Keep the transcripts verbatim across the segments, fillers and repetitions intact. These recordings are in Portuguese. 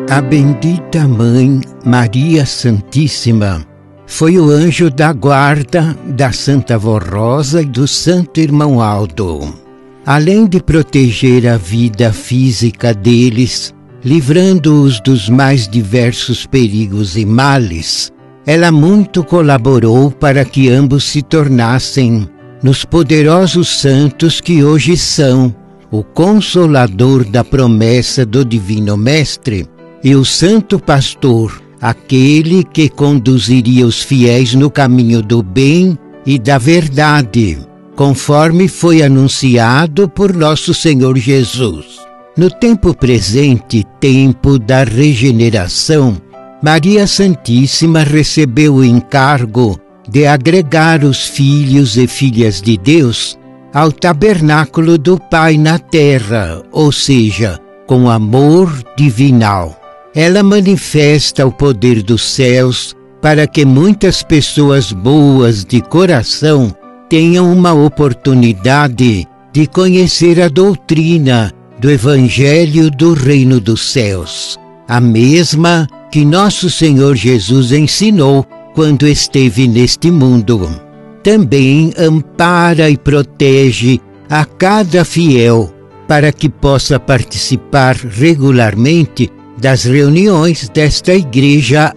A bendita Mãe Maria Santíssima foi o anjo da guarda da Santa Avó Rosa e do Santo Irmão Aldo. Além de proteger a vida física deles, livrando-os dos mais diversos perigos e males, ela muito colaborou para que ambos se tornassem nos poderosos santos que hoje são o Consolador da promessa do Divino Mestre e o Santo Pastor, aquele que conduziria os fiéis no caminho do bem e da verdade, conforme foi anunciado por nosso Senhor Jesus. No tempo presente, tempo da regeneração, Maria Santíssima recebeu o encargo de agregar os filhos e filhas de Deus ao tabernáculo do Pai na terra, ou seja, com amor divinal. Ela manifesta o poder dos céus para que muitas pessoas boas de coração tenham uma oportunidade de conhecer a doutrina do Evangelho do Reino dos Céus, a mesma que nosso Senhor Jesus ensinou quando esteve neste mundo. Também ampara e protege a cada fiel para que possa participar regularmente das reuniões desta Igreja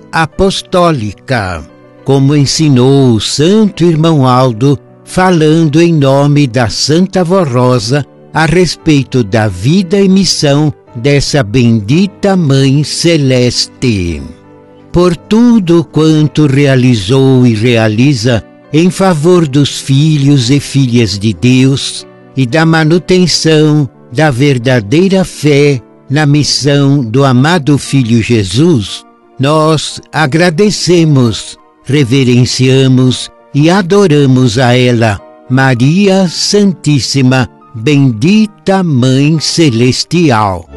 Apostólica, como ensinou o Santo Irmão Aldo, falando em nome da Santa Avó Rosa a respeito da vida e missão dessa bendita Mãe Celeste. Por tudo quanto realizou e realiza em favor dos filhos e filhas de Deus e da manutenção da verdadeira fé na missão do amado Filho Jesus, nós agradecemos, reverenciamos e adoramos a ela, Maria Santíssima, bendita Mãe Celestial.